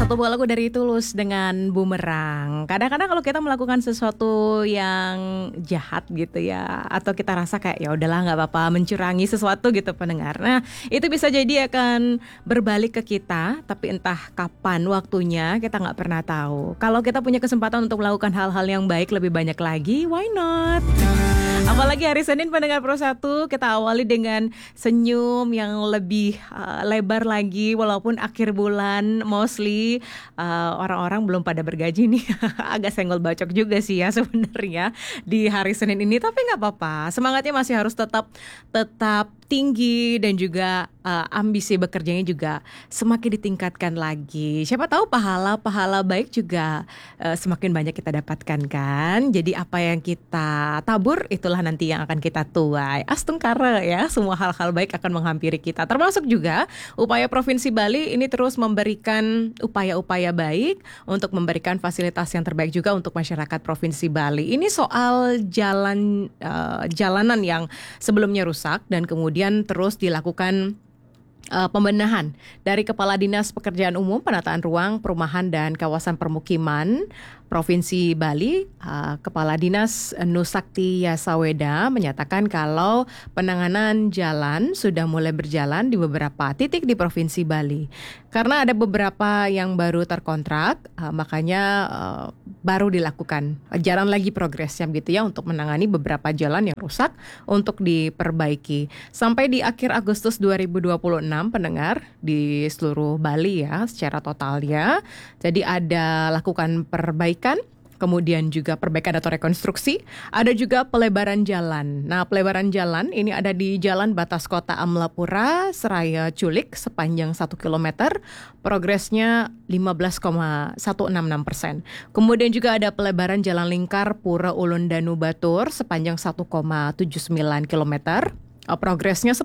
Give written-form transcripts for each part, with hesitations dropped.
Satu buah lagu dari Tulus dengan Bumerang. Kadang-kadang kalau kita melakukan sesuatu yang jahat gitu ya, atau kita rasa kayak ya udahlah nggak apa-apa mencurangi sesuatu gitu pendengar. Nah itu bisa jadi akan berbalik ke kita, tapi entah kapan waktunya kita nggak pernah tahu. Kalau kita punya kesempatan untuk melakukan hal-hal yang baik lebih banyak lagi, why not? Apalagi hari Senin pendengar Pro 1, kita awali dengan senyum yang lebih lebar lagi. Walaupun akhir bulan mostly orang-orang belum pada bergaji nih. Agak senggol bacok juga sih ya sebenarnya di hari Senin ini. Tapi gak apa-apa, semangatnya masih harus tetap tinggi. Dan juga ambisi bekerjanya juga semakin ditingkatkan lagi. Siapa tahu pahala baik juga semakin banyak kita dapatkan kan. Jadi apa yang kita tabur itulah nanti yang akan kita tuai. Astungkara ya, semua hal-hal baik akan menghampiri kita. Termasuk juga upaya Provinsi Bali ini terus memberikan upaya-upaya baik untuk memberikan fasilitas yang terbaik juga untuk masyarakat Provinsi Bali. Ini soal jalanan yang sebelumnya rusak dan kemudian terus dilakukan pembenahan dari Kepala Dinas Pekerjaan Umum, Penataan Ruang, Perumahan dan Kawasan Permukiman Provinsi Bali. Kepala Dinas Nusakti Yasaweda menyatakan kalau penanganan jalan sudah mulai berjalan di beberapa titik di Provinsi Bali. Karena ada beberapa yang baru terkontrak, makanya baru dilakukan jalan lagi progresnya gitu ya untuk menangani beberapa jalan yang rusak untuk diperbaiki. Sampai di akhir Agustus 2026 pendengar di seluruh Bali ya secara totalnya. Jadi ada lakukan perbaikan, kemudian juga perbaikan atau rekonstruksi, ada juga pelebaran jalan. Nah, pelebaran jalan ini ada di Jalan Batas Kota Amlapura, Seraya Culik sepanjang 1 km, progresnya 15,166%. Kemudian juga ada pelebaran Jalan Lingkar Pura Ulun Danu Batur sepanjang 1,79 km, progresnya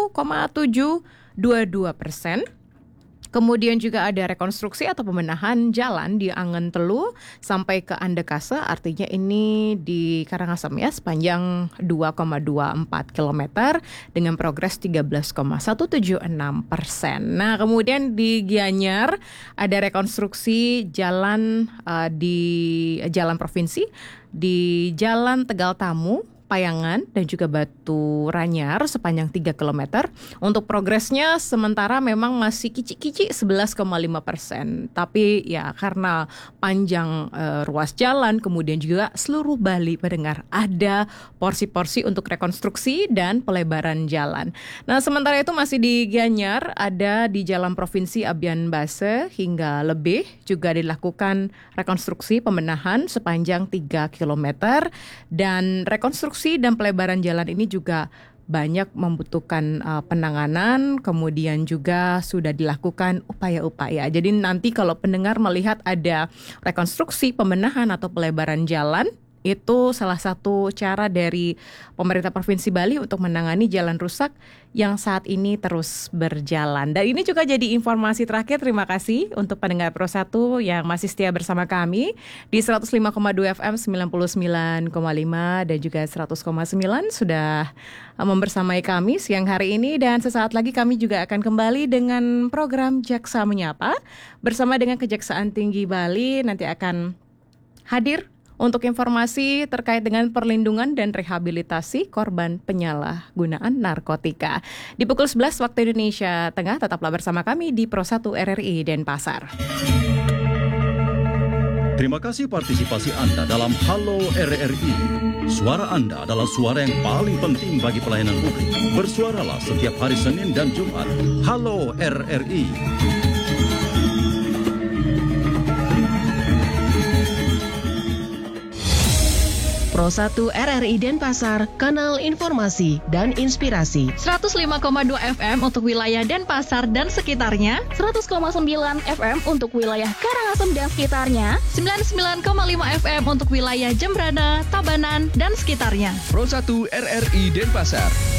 10,722%. Kemudian juga ada rekonstruksi atau pembenahan jalan di Angen Telu sampai ke Andekase, artinya ini di Karangasem ya, sepanjang 2,24 km dengan progres 13,176%. Nah, kemudian di Gianyar ada rekonstruksi jalan di jalan provinsi, di Jalan Tegal Tamu, Payangan dan juga Batu Ranyar sepanjang 3 km. Untuk progresnya sementara memang masih kicik-kicik 11,5%. Tapi ya karena panjang ruas jalan, kemudian juga seluruh Bali pendengar ada porsi-porsi untuk rekonstruksi dan pelebaran jalan. Nah, sementara itu masih di Gianyar, ada di Jalan Provinsi Abian Base hingga lebih juga dilakukan rekonstruksi pembenahan sepanjang 3 km dan rekonstruksi dan pelebaran jalan ini juga banyak membutuhkan penanganan, kemudian juga sudah dilakukan upaya-upaya. Jadi nanti kalau pendengar melihat ada rekonstruksi, pembenahan atau pelebaran jalan, itu salah satu cara dari pemerintah Provinsi Bali untuk menangani jalan rusak yang saat ini terus berjalan. Dan ini juga jadi informasi terakhir. Terima kasih untuk pendengar Pro 1 yang masih setia bersama kami di 105,2 FM, 99,5 dan juga 100,9 sudah membersamai kami siang hari ini. Dan sesaat lagi kami juga akan kembali dengan program Jaksa Menyapa bersama dengan Kejaksaan Tinggi Bali. Nanti akan hadir untuk informasi terkait dengan perlindungan dan rehabilitasi korban penyalahgunaan narkotika. Di pukul 11 waktu Indonesia Tengah, tetaplah bersama kami di Pro 1 RRI Denpasar. Terima kasih partisipasi Anda dalam Halo RRI. Suara Anda adalah suara yang paling penting bagi pelayanan publik. Bersuaralah setiap hari Senin dan Jumat. Halo RRI. Pro 1 RRI Denpasar, kanal informasi dan inspirasi. 105,2 FM untuk wilayah Denpasar dan sekitarnya. 100,9 FM untuk wilayah Karangasem dan sekitarnya. 99,5 FM untuk wilayah Jembrana, Tabanan dan sekitarnya. Pro 1 RRI Denpasar.